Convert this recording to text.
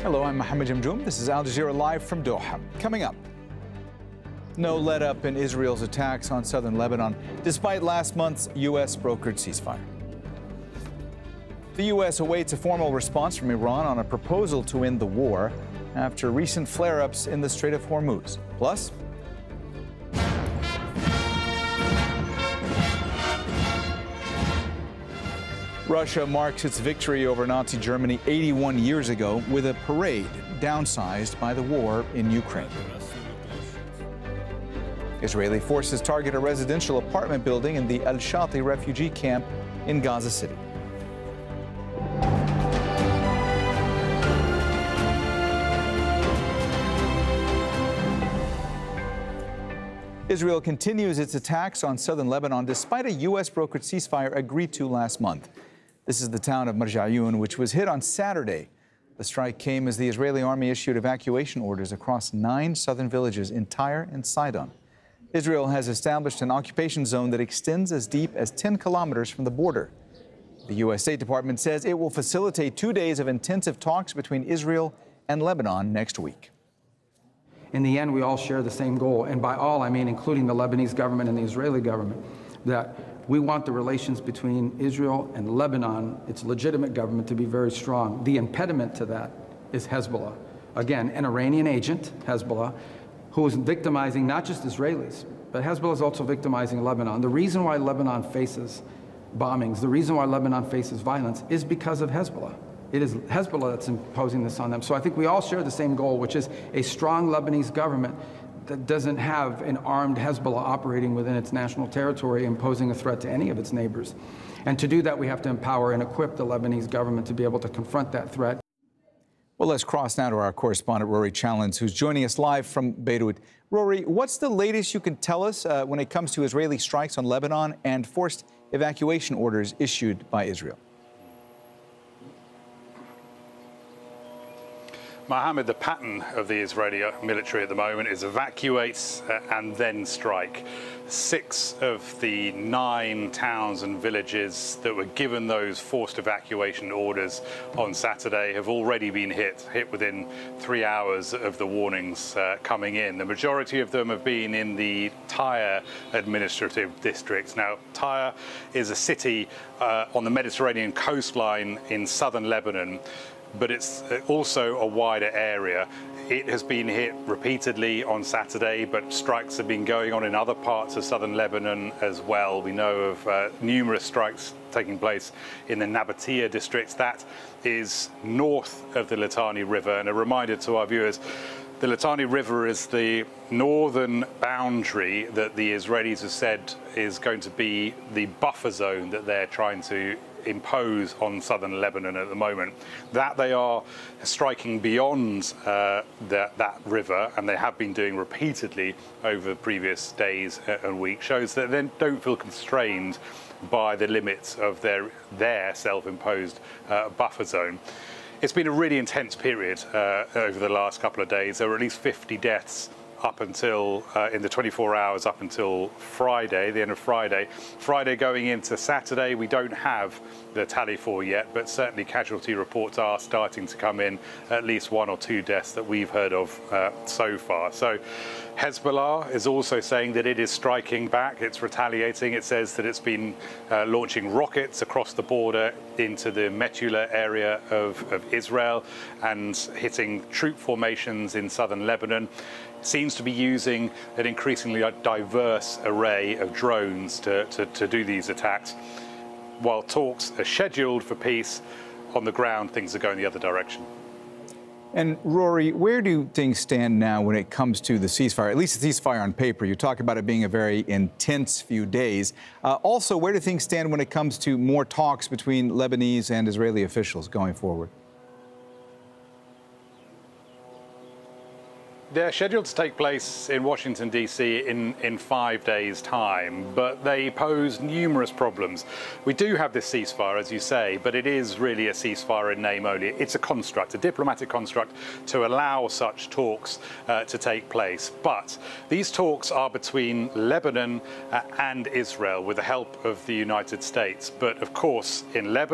Hello, I'm Mohammed Jamjoom. This is Al Jazeera Live from Doha. Coming up, no let-up in Israel's attacks on southern Lebanon, despite last month's U.S. brokered ceasefire. The U.S. awaits a formal response from Iran on a proposal to end the war after recent flare-ups in the Strait of Hormuz. Plus, Russia marks its victory over Nazi Germany 81 years ago with a parade downsized by the war in Ukraine. Israeli forces target a residential apartment building in the Al-Shati refugee camp in Gaza City. Israel continues its attacks on southern Lebanon despite a U.S. brokered ceasefire agreed to last month. This is the town of Marja'yun, which was hit on Saturday. The strike came as the Israeli army issued evacuation orders across 9 southern villages in Tyre and Sidon. Israel has established an occupation zone that extends as deep as 10 kilometers from the border. The U.S. State Department says it will facilitate 2 days of intensive talks between Israel and Lebanon next week. In the end, we all share the same goal, and by all, I mean including the Lebanese government and the Israeli government, that we want the relations between Israel and Lebanon, its legitimate government, to be very strong. The impediment to that is Hezbollah. Again, an Iranian agent, Hezbollah, who is victimizing not just Israelis, but Hezbollah is also victimizing Lebanon. The reason why Lebanon faces bombings, the reason why Lebanon faces violence is because of Hezbollah. It is Hezbollah that's imposing this on them. So I think we all share the same goal, which is a strong Lebanese government that doesn't have an armed Hezbollah operating within its national territory, imposing a threat to any of its neighbors. And to do that, we have to empower and equip the Lebanese government to be able to confront that threat. Well, let's cross now to our correspondent, Rory Challens, who's joining us live from Beirut. Rory, what's the latest you can tell us when it comes to Israeli strikes on Lebanon and forced evacuation orders issued by Israel? Mohammed, the pattern of the Israeli military at the moment is evacuate and then strike. 6 of the 9 towns and villages that were given those forced evacuation orders on Saturday have already been hit within 3 hours of the warnings coming in. The majority of them have been in the Tyre administrative district. Now, Tyre is a city on the Mediterranean coastline in southern Lebanon, but it's also a wider area. It has been hit repeatedly on Saturday, but strikes have been going on in other parts of southern Lebanon as well. We know of numerous strikes taking place in the Nabatea district. That is north of the Litani River. And a reminder to our viewers, the Litani River is the northern boundary that the Israelis have said is going to be the buffer zone that they're trying to impose on southern Lebanon at the moment. That they are striking beyond that river, and they have been doing repeatedly over the previous days and weeks, shows that they don't feel constrained by the limits of their self-imposed buffer zone. It's been a really intense period over the last couple of days. There were at least 50 deaths up until in the 24 hours up until Friday, the end of Friday. Friday going into Saturday, we don't have the tally for yet, but certainly casualty reports are starting to come in, at least 1 or 2 deaths that we've heard of so far. So Hezbollah is also saying that it is striking back, it's retaliating. It says that it's been launching rockets across the border into the Metula area of Israel and hitting troop formations in southern Lebanon. Seems to be using an increasingly diverse array of drones to do these attacks. While talks are scheduled for peace, on the ground things are going the other direction. And Rory, where do things stand now when it comes to the ceasefire, at least the ceasefire on paper? You talk about it being a very intense few days. Also, where do things stand when it comes to more talks between Lebanese and Israeli officials going forward? They're scheduled to take place in Washington, D.C. in 5 days' time, but they pose numerous problems. We do have this ceasefire, as you say, but it is really a ceasefire in name only. It's a construct, a diplomatic construct to allow such talks to take place. But these talks are between Lebanon and Israel with the help of the United States. But of course, in Lebanon,